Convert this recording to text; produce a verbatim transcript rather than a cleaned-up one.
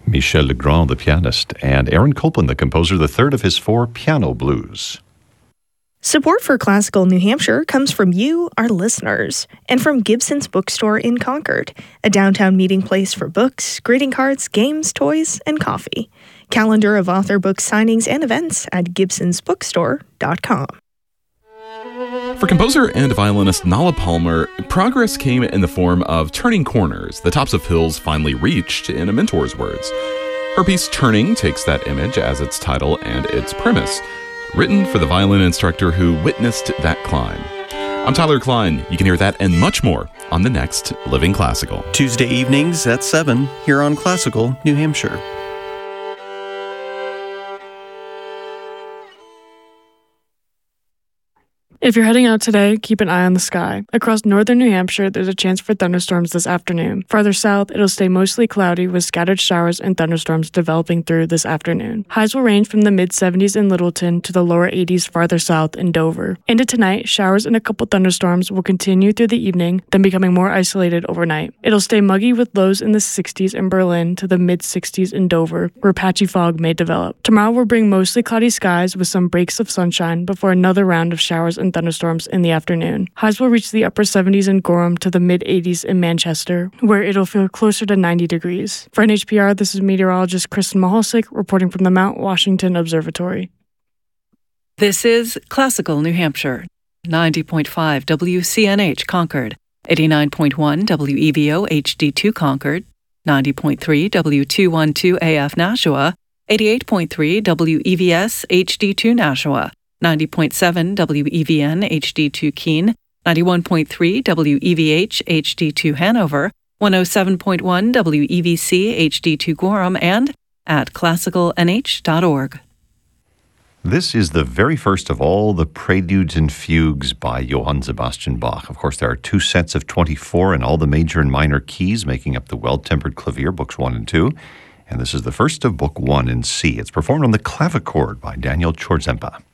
Michel Legrand, the pianist, and Aaron Copland, the composer, the third of his four piano blues. Support for Classical New Hampshire comes from you, our listeners, and from Gibson's Bookstore in Concord, a downtown meeting place for books, greeting cards, games, toys, and coffee. Calendar of author book signings and events at gibsons bookstore dot com. For composer and violinist Nala Palmer, progress came in the form of turning corners, the tops of hills finally reached, in a mentor's words. Her piece Turning takes that image as its title and its premise, written for the violin instructor who witnessed that climb. I'm Tyler Klein. You can hear that and much more on the next Living Classical. Tuesday evenings at seven here on Classical New Hampshire. If you're heading out today, keep an eye on the sky. Across northern New Hampshire, there's a chance for thunderstorms this afternoon. Farther south, it'll stay mostly cloudy with scattered showers and thunderstorms developing through this afternoon. Highs will range from the mid seventies in Littleton to the lower eighties farther south in Dover. Into tonight, showers and a couple thunderstorms will continue through the evening, then becoming more isolated overnight. It'll stay muggy with lows in the sixties in Berlin to the mid sixties in Dover, where patchy fog may develop. Tomorrow will bring mostly cloudy skies with some breaks of sunshine before another round of showers and thunderstorms in the afternoon. Highs will reach the upper seventies in Gorham to the mid eighties in Manchester, where it'll feel closer to ninety degrees. For N H P R, this is meteorologist Kristen Mahalsik reporting from the Mount Washington Observatory. This is Classical New Hampshire, ninety point five W C N H Concord, eighty-nine point one W E V O H D two Concord, ninety point three W two twelve A F Nashua, eighty-eight point three W E V S H D two Nashua, ninety point seven W E V N H D two Keene, ninety-one point three W E V H H D two Hanover, one oh seven point one W E V C H D two Gorham, and at classical n h dot org. This is the very first of all the preludes and fugues by Johann Sebastian Bach. Of course, there are two sets of twenty-four in all the major and minor keys, making up the Well-Tempered Clavier, Books one and two. And this is the first of Book one in C. It's performed on the clavichord by Daniel Chorzempa.